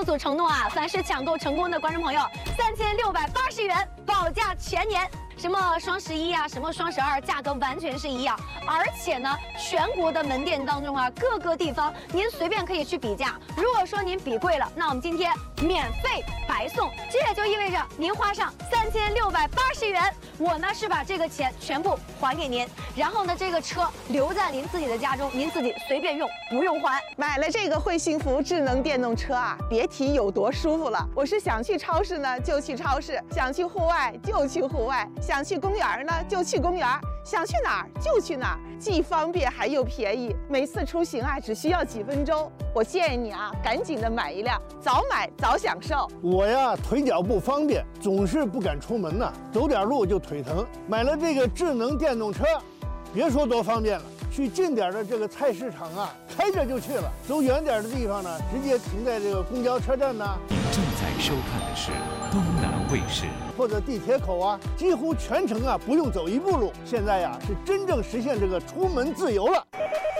目组承诺啊，凡是抢购成功的观众朋友，3680元保价全年。什么双11啊，什么双12，价格完全是一样。而且呢，全国的门店当中啊，各个地方您随便可以去比价。如果说您比贵了，那我们今天免费白送。这也就意味着您花上3680元，我呢是把这个钱全部还给您，然后呢，这个车留在您自己的家中，您自己随便用，不用还。 买了这个会幸福智能电动车啊，别提有多舒服了。我是想去超市呢就去超市，想去户外就去户外，想去公园呢就去公园，想去哪儿就去哪儿，既方便还又便宜。每次出行啊只需要几分钟。我建议你啊，赶紧的买一辆，早买早享受。 我呀腿脚不方便，总是不敢出门呢，走点路就腿疼。买了这个智能电动车，别说多方便了，去近点的这个菜市场啊，开着就去了；走远点的地方呢，直接停在这个公交车站呢。 您正在收看的是东南卫视， 或者地铁口啊，几乎全程啊不用走一步路。现在呀是真正实现这个出门自由了。